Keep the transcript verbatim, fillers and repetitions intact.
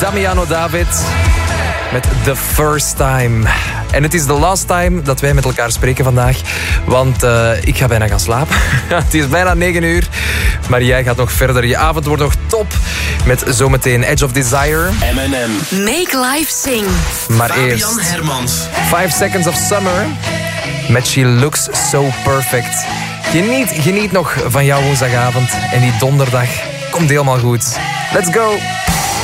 Damiano David met The First Time. En het is de last time dat wij met elkaar spreken vandaag. Want uh, ik ga bijna gaan slapen. Het is bijna negen uur. Maar jij gaat nog verder. Je avond wordt nog top. Met zometeen Edge of Desire. M en M. Make Life Sing. Maar Fabian eerst Hermans. Five Seconds of Summer. Met She Looks So Perfect. Geniet, geniet nog van jouw woensdagavond. En die donderdag komt helemaal goed. Let's go.